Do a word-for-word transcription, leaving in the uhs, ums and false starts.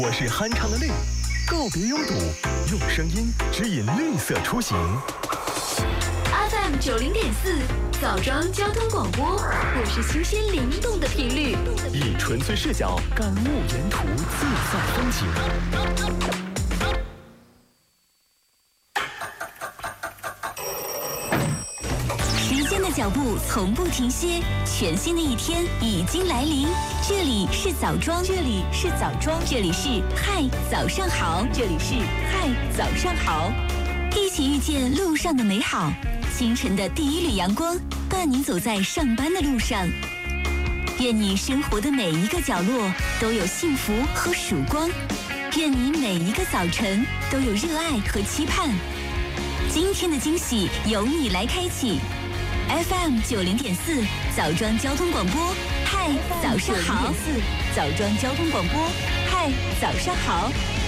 我是酣畅的绿，告别拥堵，用声音指引绿色出行。 F M 九零点四，枣庄交通广播，我是新鲜灵动的频率， 以纯粹视角感悟沿途自在风景。 时间的脚步从不停歇，全新的一天已经来临。这里是枣庄，这里是枣庄，这里是嗨早上好，这里是嗨早上好。一起遇见路上的美好，清晨的第一缕阳光伴你走在上班的路上。愿你生活的每一个角落都有幸福和曙光，愿你每一个早晨都有热爱和期盼。今天的惊喜由你来开启。F M 九零点四，枣庄交通广播，嗨，早上好。枣庄交通广播，嗨，早上好。